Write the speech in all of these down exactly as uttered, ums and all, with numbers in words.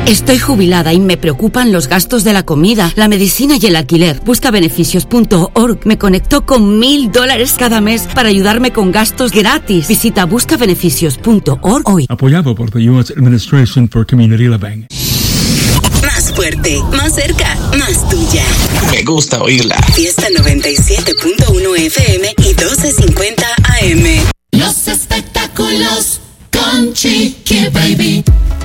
Estoy jubilada y me preocupan los gastos de la comida, la medicina y el alquiler. Busca Beneficios punto org me conectó con mil dólares cada mes para ayudarme con gastos gratis. Visita busca beneficios punto org hoy. Apoyado por the U S Administration for Community Living. Más fuerte, más cerca, más tuya. Me gusta oírla. Fiesta noventa y siete punto uno F M y doce cincuenta A M. Los espectáculos con Chiqui Baby.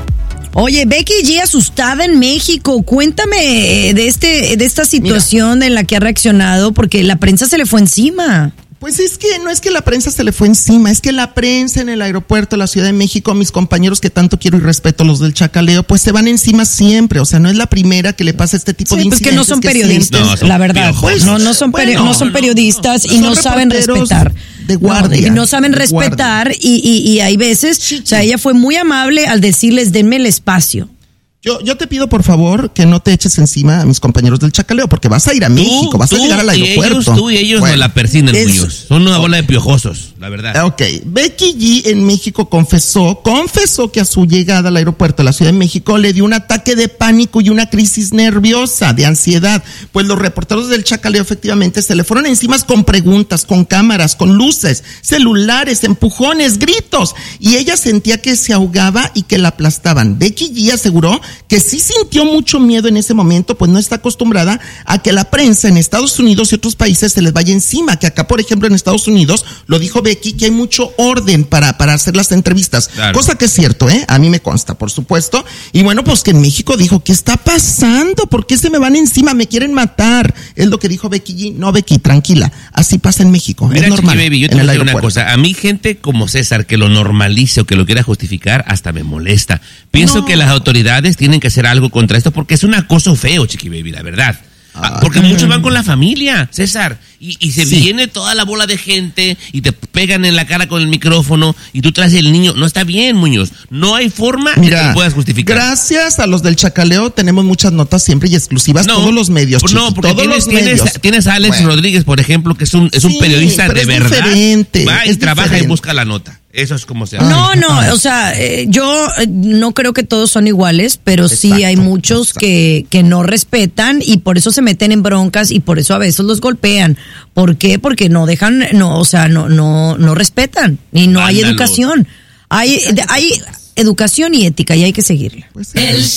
Oye, Becky G asustada en México. Cuéntame de este de esta situación Mira. en la que ha reaccionado, porque la prensa se le fue encima. Pues es que no es que la prensa se le fue encima, es que la prensa en el aeropuerto de la Ciudad de México, mis compañeros que tanto quiero y respeto, los del chacaleo, pues se van encima siempre. O sea, no es la primera que le pasa este tipo sí, de incidentes. Pues que no son periodistas, no, son la verdad. Pues, no, no son, peri- bueno, no son periodistas no, no, y no saben respetar. De guardia. No, y no saben respetar y, y, y hay veces, sí, o sea, ella fue muy amable al decirles, denme el espacio. Yo, yo te pido, por favor, que no te eches encima a mis compañeros del chacaleo, porque vas a ir a tú, México, vas tú a llegar al aeropuerto. Ellos, tú y ellos bueno, no la persiguen, es, son una bola de piojosos, la verdad. Ok, Becky G en México confesó, confesó que a su llegada al aeropuerto de la Ciudad de México le dio un ataque de pánico y una crisis nerviosa, de ansiedad. Pues los reporteros del chacaleo efectivamente se le fueron encima con preguntas, con cámaras, con luces, celulares, empujones, gritos. Y ella sentía que se ahogaba y que la aplastaban. Becky G aseguró que sí sintió mucho miedo en ese momento, pues no está acostumbrada a que la prensa en Estados Unidos y otros países se les vaya encima, que acá, por ejemplo, en Estados Unidos, lo dijo Becky, que hay mucho orden para, para hacer las entrevistas, claro. Cosa que es cierto, ¿eh? A mí me consta, por supuesto, y bueno, pues que en México dijo, ¿qué está pasando? ¿Por qué se me van encima? ¿Me quieren matar? Es lo que dijo Becky G. No, Becky, tranquila, así pasa en México, Mira, es normal. Chiqui Baby, yo te voy a decir una cosa, a mí gente como César que lo normalice o que lo quiera justificar, hasta me molesta. Pienso no. que las autoridades tienen que hacer algo contra esto porque es un acoso feo, Chiqui Baby, la verdad. Ah, porque mm. muchos van con la familia, César, y, y se sí. viene toda la bola de gente y te pegan en la cara con el micrófono y tú traes el niño. No está bien, Muñoz. No hay forma Mira, de que puedas justificar. Gracias a los del chacaleo tenemos muchas notas siempre y exclusivas, no, todos los medios. Chiqui, no, porque todos tienes, los medios. Tienes, tienes a Alex bueno. Rodríguez, por ejemplo, que es un, es sí, un periodista de es verdad. Diferente, Va y es trabaja diferente. y busca la nota. Eso es como se hace. No, no, o sea, eh, yo eh, no creo que todos son iguales, pero exacto, sí hay muchos que, que no respetan y por eso se meten en broncas y por eso a veces los golpean. ¿Por qué? Porque no dejan, no, o sea, no, no, no respetan y no Mándalo. hay educación. Hay, hay educación y ética y hay que seguirla. Pues, el